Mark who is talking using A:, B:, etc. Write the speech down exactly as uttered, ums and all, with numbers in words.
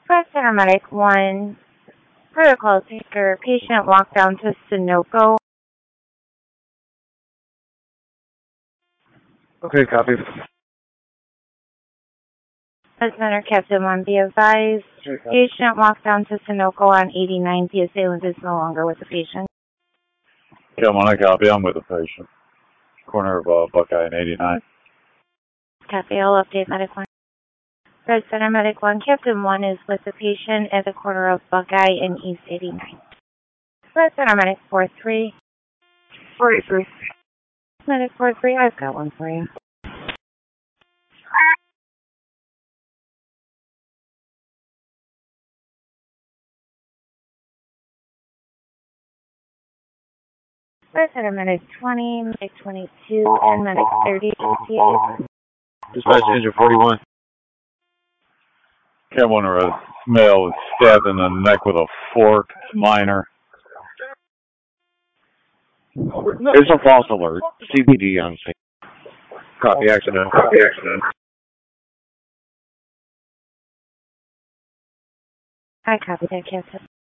A: Press paramedic one. Protocol taker. Patient walked down to Sunoco.
B: Okay, copy.
A: Center Captain one, be advised.
B: Okay, copy.
A: Patient walked down to Sunoco on eighty-nine. The assailant is no longer with the patient.
C: Come on, I copy. I'm with the patient. Corner of uh, Buckeye and eighty-nine.
A: Copy. I'll update medic one. Red Center Medic one. Captain one is with the patient at the corner of Buckeye and East eighty-nine. Red Center Medic four three.
B: four eight three.
A: Medic four three, I've got one for you. Red Center Medic twenty, Medic twenty-two, and Medic thirty.
B: Dispatch engine forty-one.
C: Cam one, a male was stabbed in the neck with a fork. Minor.
B: There's a false alert. C B D on scene. Copy accident. Copy accident.
A: I copy that, Captain.